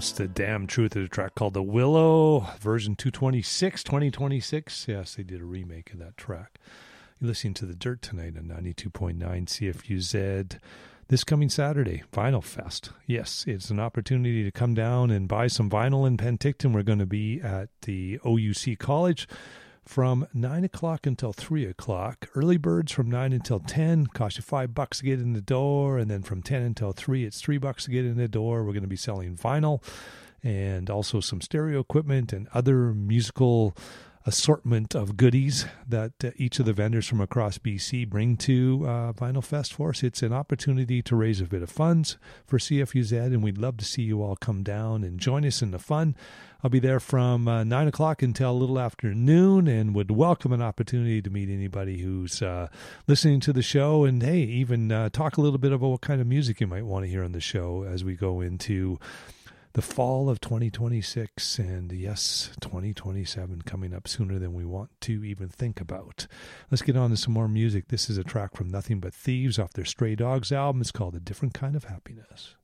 It's the damn truth of the track called The Willow, version 2026. Yes, they did a remake of that track. You're listening to The Dirt tonight on 92.9 CFUZ. This coming Saturday, Vinyl Fest. Yes, it's an opportunity to come down and buy some vinyl in Penticton. We're going to be at the OUC College from 9 o'clock until 3 o'clock. Early birds from 9 until 10. Cost you $5 to get in the door. And then from 10 until 3, it's $3 to get in the door. We're going to be selling vinyl and also some stereo equipment and other musical assortment of goodies that each of the vendors from across BC bring to Vinyl Fest for us. It's an opportunity to raise a bit of funds for CFUZ, and we'd love to see you all come down and join us in the fun. I'll be there from 9 o'clock until a little after noon, and would welcome an opportunity to meet anybody who's listening to the show, and hey, even talk a little bit about what kind of music you might want to hear on the show as we go into the fall of 2026, and yes, 2027 coming up sooner than we want to even think about. Let's get on to some more music. This is a track from Nothing But Thieves off their Stray Dogs album. It's called A Different Kind of Happiness.